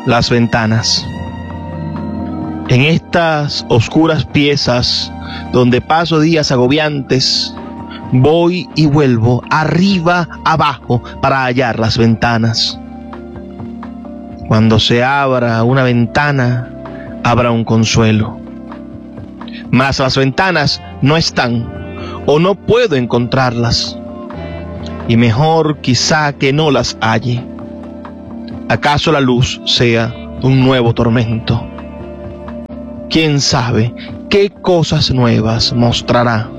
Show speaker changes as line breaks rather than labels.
las ventanas. En estas oscuras piezas donde paso días agobiantes, voy y vuelvo arriba, abajo para hallar las ventanas. Cuando se abra una ventana, habrá un consuelo. Mas las ventanas no están, o no puedo encontrarlas. Y mejor quizá que no las halle. ¿Acaso la luz sea un nuevo tormento? ¿Quién sabe qué cosas nuevas mostrará?